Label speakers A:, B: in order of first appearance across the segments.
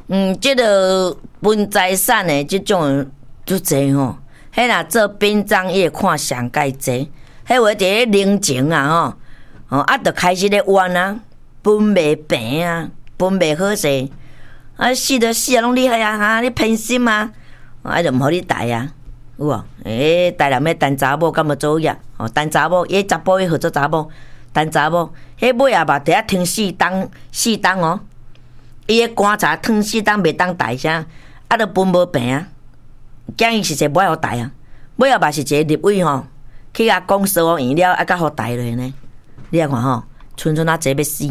A: 即个分财产的即种足济吼，迄若做殡葬业看上介济，迄话伫咧灵前啊吼，着开始咧冤啊，分袂平啊，分袂好势，死就死啊，拢厉害啊，你偏心啊，就毋互你带啊，有无？带人要等查某，敢无做业？等查某，查甫伊号做查某，等查某，迄尾也嘛伫遐吞4档哦。伊个棺材烫4档袂当带啥，着分无平啊。囝伊是一个不爱互带啊，尾后嘛是一个立委吼，去甲讲烧完了，甲互带落呢。你来看吼，村啊济要死，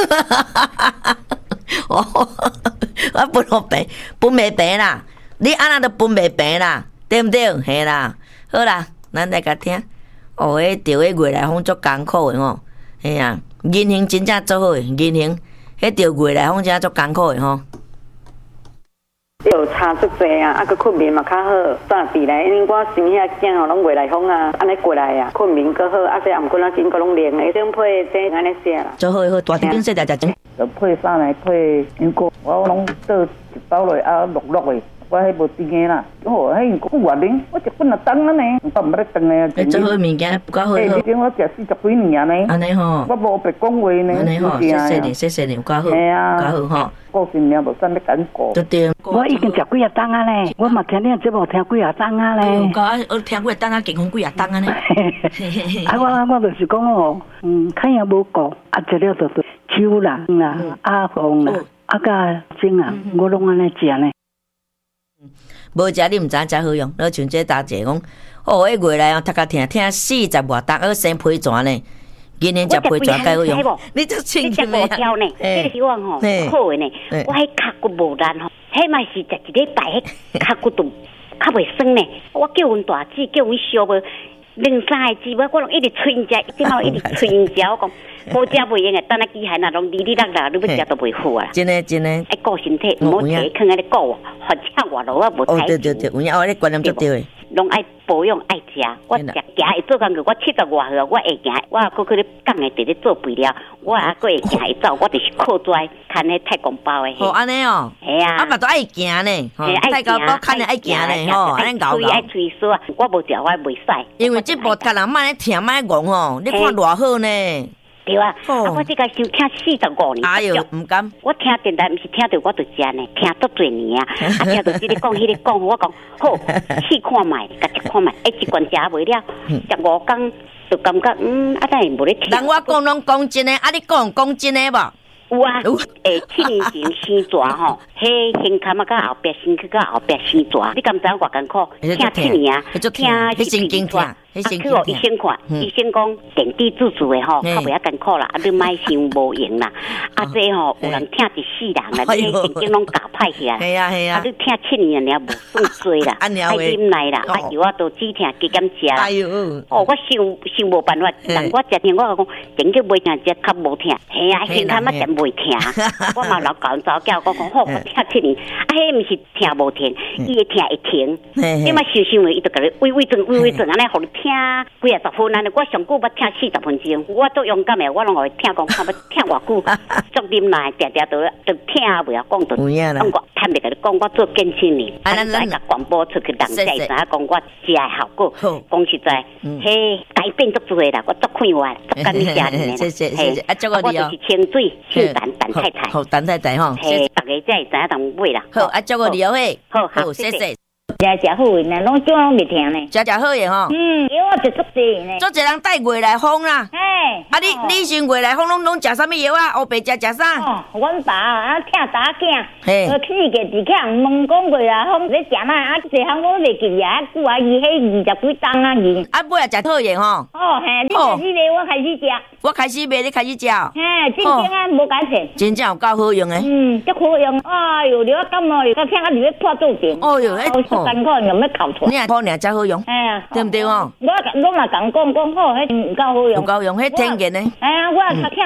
A: 我分互平，分袂平啦。你安那都分袂平啦，对毋对？嘿啦，好啦，咱来甲听。迄着迄月来风足艰苦的吼，嘿啊，银行真正足好诶，银行。迄着月来风真足艰苦的吼。
B: 有差足济啊，个困眠嘛较好，早起来，因为我生遐囝吼，拢月来风啊，安尼过来啊，困眠较好，这也毋过咱经过拢练的，种配这安尼食啦。
A: 做好好，大丁说食食精。
C: 就配衫来配牛角，我拢倒一包落落落的。我迄无甜的啦，迄久外面，我一本啊当安尼，我毋捌咧当的。
A: 你做好物件不够好。
C: 以前我食40几年呢。
A: 安尼吼。
C: 我无白讲话呢。
A: 安尼吼，谢谢你，有够好。
C: 系啊。
A: 够好吼。
C: 顾身命无啥咧艰苦。
A: 对。
D: 我已经食几啊档啊咧，我嘛听你节目听几啊档啊咧。
A: 有够啊！我听几啊档啊，健康几啊档啊咧。
D: 我就是讲哦，看也无顾，食了就酒啦、饭啦、甲精啊，我拢安尼食呢。
A: 无食你毋知影食好用，你像这大姐讲，迄月来读甲听40外档，生批泉呢。今年食批泉介好用。你足清楚
E: 呢？迄个希望吼，好诶呢。我迄脚骨无力吼，迄嘛是食一礼拜，迄脚骨都较袂酸呢。我叫阮大姊，叫阮小妹，2-3个姊妹，我拢一直催因食，一直嘛一直催因食。我讲无食袂用诶，等下机械若拢哩哩啦啦，你要食都袂好啊。
A: 真诶。
E: 爱顾身体，毋好摕囥安尼顾，或者活路我无睇。
A: 对，有影，你观念足对诶。
E: 拢爱保养爱食，我行会做工课，我70外岁，我会行，我搁去咧讲诶，伫咧做肥料，我还搁会行会走，我就是靠拽看迄太公包诶。
A: 哦，安尼哦。
E: 系啊。
A: 嘛都爱行呢，太公包看着爱行呢，吼，安尼搞搞。
E: 爱吹簌啊，我无食我袂使。
A: 因为这部人莫咧听莫咧戆吼，你看偌好呢。
E: 对啊，我这个收听45年。
A: 哎哟，唔敢。
E: 我听电台，毋是听到我就食呢，听足多年啊。听到这个讲，迄个讲，我讲好，试看卖，甲食看卖，一罐食袂了，15天就感觉等下无咧听。
A: 人我讲拢讲真诶，你讲真诶无？
E: 有啊，7年前生蛇吼，迄胸坎啊，甲后壁身躯，甲后壁生蛇，你敢知我艰苦？听7年啊，听
A: 迄神经痛，
E: 去互医生看，医生讲点滴注注的吼，较袂遐艰苦啦，你莫想无用啦。这吼有人听一世人啦，你神经拢搞歹起来。
A: 系啊，
E: 你听7年了无算多啦，爱忍耐啦，药我都只听加减食。
A: 哎呦，
E: 我想无办法，人我食听我讲，真叫袂听食较无听。系啊，胸坎啊真袂听，我嘛老教早教我讲好，我听7年，迄毋是听无听，伊会听会停。你嘛想想伊就甲你微整安尼，互你听几啊10分安尼。我上久捌听40分钟，我都勇敢诶，我拢会听讲，看要听偌久，足忍耐，定都听袂啊，讲到。讲我坦白甲你讲，我做健身呢，咱甲广播出去，人才知影讲我食诶效果。讲实在，迄改变足多啦，我足快活，足甘你食呢。
A: 谢谢，祝我你哦。
E: 我就是清水姓陈太太。
A: 好，陈太太吼。
E: 嘿，大家才会知影当买啦。
A: 好，祝我你哦嘿。
E: 好，
A: 谢谢。
E: 食好诶，那拢怎拢袂听呢？
A: 食好诶吼。
E: 因为我就足济呢。
A: 足济人带月来风啦。
E: 嘿。
A: 你先月来风拢食啥物药啊？黑白食啥？
E: 阮爸听打囝，去个伫遐问讲月来风咧食哪？一项我袂记啊，久啊，伊迄20几档啊，伊。
A: 尾也食好嘢吼。
E: 嘿，你开始卖，我开始食。
A: 我开始卖，你开始食。
E: 嘿，真正啊，无改骗。
A: 真正有够好用诶。
E: 足好用。哎哟，你我感冒，我听入去破肚顶。
A: 哦哟，
E: 艰苦用要哭出来。
A: 你也好尔才好用。
E: 哎呀，
A: 对毋对哦？
E: 我嘛讲好，迄唔够好用。
A: 唔够用，迄天然诶。
E: 哎呀，我较听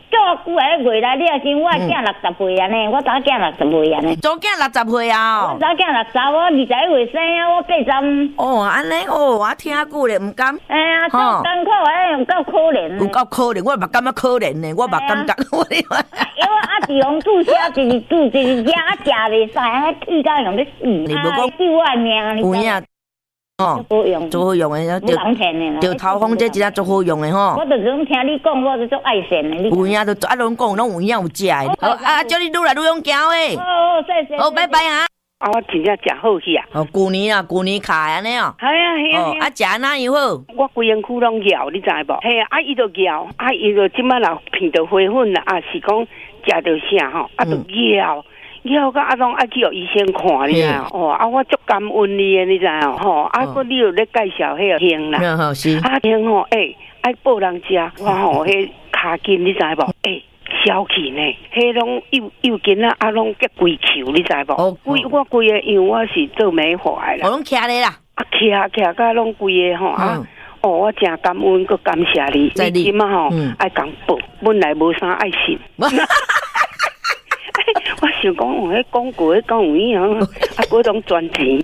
F: 叫我久来回来，你也先我囝60岁安尼，我查囝60岁安尼。
A: 祖囝60岁啊？
F: 我查囝60，我21岁生啊，我83。
A: 哦，安尼哦，我听久咧，唔甘。
F: 哎呀，做艰苦有够可怜。
A: 有够可怜，我嘛感觉可怜呢，我嘛感觉我你话。
F: 因为地方住下就是住就是家食袂使，气甲用咧死。你
A: 不讲
F: 救我命，
A: 有影。哦，做好用的，就头风这一只做好用的吼。
F: 我就总听你讲，我就足爱善的。
A: 有影就拢讲，拢有影有食的。好叫你愈来愈勇行诶。
F: 哦，谢谢。
A: 好，拜拜哈。
G: 我真正食好去啊！
A: 哦，旧年卡安尼哦。
G: 系啊。
A: 哦，食哪样好？
G: 我规身躯拢摇，你知无？嘿啊，伊就摇，伊就即摆若片到花粉啦，是讲食到啥吼，就摇。了个拢爱去互医生看，你知哦？我足感恩你的，你知哦？佫你又咧介绍迄个香啦，
A: 是
G: 香吼，爱报人食，我吼迄骹筋，你知无？消气呢，迄拢幼筋啊，拢结规球，你知无？我规个样我是做美发的啦，
A: 我拢徛咧啦，
G: 徛甲拢规个吼我真感恩，佮感谢你，你即马吼爱讲报，本来无啥爱信。我想讲，迄广告迄讲有影，嗰种赚钱，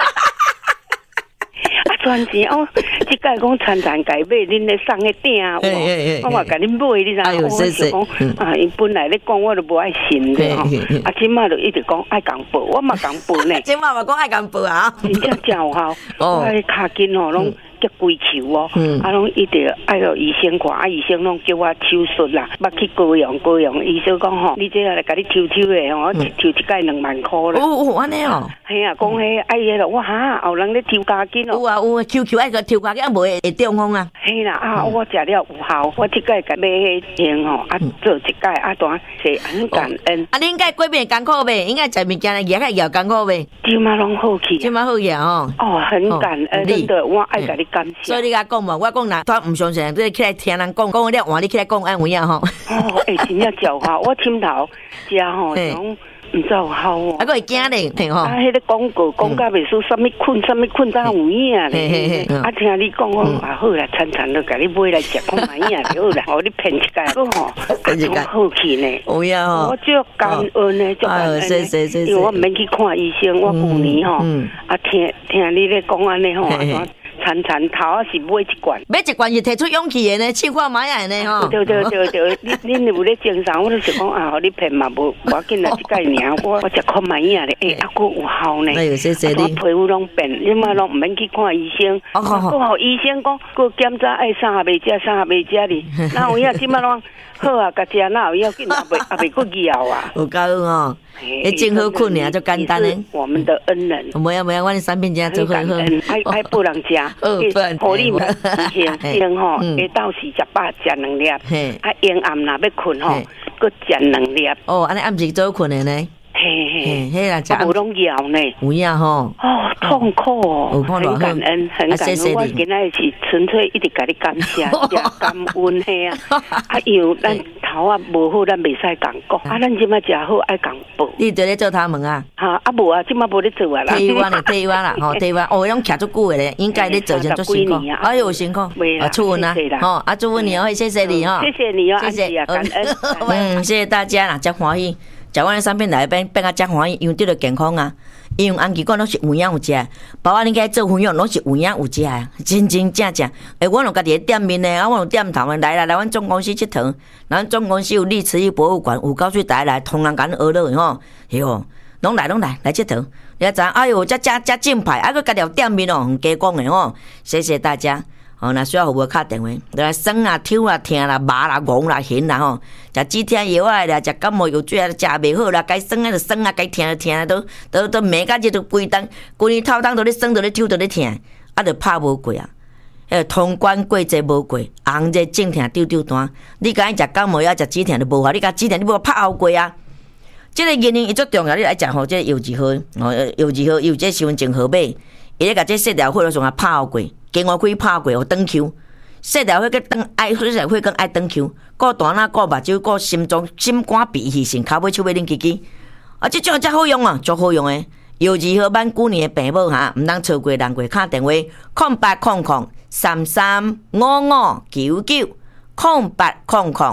G: 赚钱即届讲餐改买，恁咧送迄鼎，我嘛甲恁买，你知？我想讲，伊本来咧讲，我都无爱信的吼，即马就一直讲爱讲报，我嘛讲报呢。
A: 即马嘛讲爱讲报啊，
G: 真正真有效，我迄骹筋吼拢。结规球拢一直爱到医生看，医生拢叫我手术啦，捌去高阳，医生讲吼，你这来甲你抽的吼，抽一届2万块啦。
A: 安尼哦，
G: 系啊，讲迄爱迄咯，我有人咧抽家筋
A: 有，QQ 爱个抽家筋，无会中风啊。
G: 系啦，我食了有效，我即届甲买迄钱吼，做一届当是很感恩。
A: 你应该过遍艰苦呗，应该食物件来也较艰苦呗。
G: 即马拢好去，
A: 即马好去哦。
G: 很感恩，真的，我爱甲你。
A: 所以你甲讲嘛，我讲若他唔相信，你起来听人讲了换你起来讲安有影吼。
G: 真正教好，我枕头食吼，种唔知有效哦。
A: 还佫会惊咧，听吼。
G: 迄个广告讲甲袂输，啥物困，咋有影咧？听你讲我好啦，餐都甲你买来食，看买影就好啦。你骗一届，个好去呢。
A: 有影吼。
G: 我足感恩呢，足感恩。因为我毋免去看医生，我旧年吼听你咧讲安尼吼。餐头是买一罐
A: 是提出勇气的呢，试看买下呢吼。
G: 对，恁有咧精神，我就想讲互你骗嘛无要紧啦，一届尔我食看买影咧，佫有效呢。
A: 哎呦，谢谢你。
G: 皮肤拢变，因为拢毋免去看医生，佫互医生讲，佫检查爱啥袂食哩，哪有影即摆拢好啊，甲食哪有要紧啊，袂佫摇啊。
A: 有够哦，真好困尔，就简单咧。
G: 我们的恩人。
A: 没有，我的产品真做好好。
G: 爱报人食。互你嘛，先吼，下昼时18食2粒，阴暗若要困吼，佮食2粒。
A: 安尼暗时早困的呢？嘿，迄啦，
G: 我无拢摇呢，
A: 有影吼。
G: 痛苦哦，很感恩，很感恩。我今仔是纯粹一直甲你感谢，感恩嘿啊。因为咱头无好，咱袂使讲讲。咱即摆食好爱讲报。
A: 你伫咧做他们啊？
G: 无啊，即摆无咧做啊啦。
A: 退休啦，吼，退休。拢徛足久的咧，应该咧做真足辛苦。哎呦，辛苦。祝福啊，祝福你哦，谢谢你哦，
G: 谢谢你哦，谢谢，感恩。
A: 谢谢大家啦，真欢喜。食阮的产品来变啊真欢喜，因为得了健康啊，因为安琪讲拢是有营有食，包括恁家做分享拢是有营有食的，真正。阮有家己的店面呢，阮有店头来阮总公司佚佗，咱总公司有历史博物馆，有够水大来，同人甲咱学乐吼，哟，拢来佚佗。你知？哎呦，遮正派，还佫家己有店面哦，加讲的吼，谢谢大家。若需要互无敲电话，来酸啊、抽啊、疼啦、麻啦、戆啦、咸啦吼，食止疼药啊啦，食感冒药水啊，食袂好啦，该酸啊就酸啊，该疼就疼，都骂甲这都规冬透冬都咧酸，都咧抽，都咧疼，就拍无过啊。通关过节无过，红热正疼丢单。你甲伊食感冒药、食止疼就无效，你甲止疼你无拍后过啊。这个原因伊足重要，你来食吼，这药剂好，药剂好，有这身份证号码，伊咧甲这细条血上啊拍后过。经我开拍过，有长球，细条血跟爱细条血跟爱长球，顾大脑、顾目睭、顾心脏、心肝、脾气肾、骹尾、手尾、恁叽，这种才好用啊，足好用诶。药剂号版旧年的病某哈，毋通错过人过敲电话08003355990800335599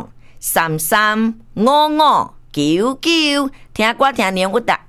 A: 335599，听歌听年有达。